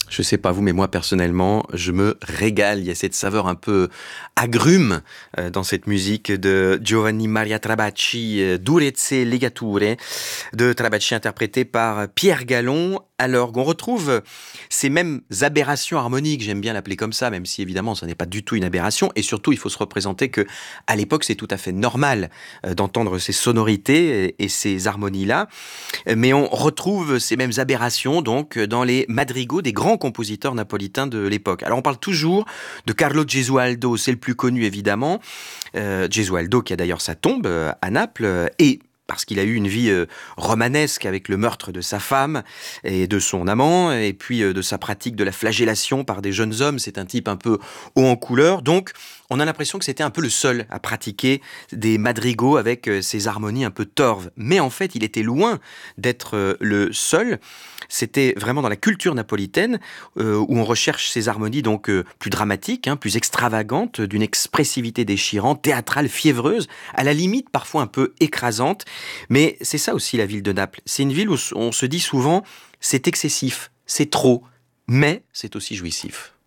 Je sais pas vous, mais moi personnellement, je me régale. Il y a cette saveur un peu agrume dans cette musique de Giovanni Maria Trabacci, Durezze Legature, de Trabacci interprété par Pierre Gallon. Alors qu'on retrouve ces mêmes aberrations harmoniques, j'aime bien l'appeler comme ça, même si évidemment ce n'est pas du tout une aberration. Et surtout, il faut se représenter que à l'époque, c'est tout à fait normal d'entendre ces sonorités et ces harmonies-là. Mais on retrouve ces mêmes aberrations donc dans les madrigaux des grands compositeurs napolitains de l'époque. Alors on parle toujours de Carlo Gesualdo, c'est le plus connu évidemment. Gesualdo qui a d'ailleurs sa tombe à Naples et parce qu'il a eu une vie romanesque avec le meurtre de sa femme et de son amant, et puis de sa pratique de la flagellation par des jeunes hommes. C'est un type un peu haut en couleur. Donc, on a l'impression que c'était un peu le seul à pratiquer des madrigaux avec ces harmonies un peu torves. Mais en fait, il était loin d'être le seul. C'était vraiment dans la culture napolitaine où on recherche ces harmonies donc plus dramatiques, plus extravagantes, d'une expressivité déchirante, théâtrale, fiévreuse, à la limite parfois un peu écrasante. Mais c'est ça aussi la ville de Naples. C'est une ville où on se dit souvent c'est excessif, c'est trop, mais c'est aussi jouissif.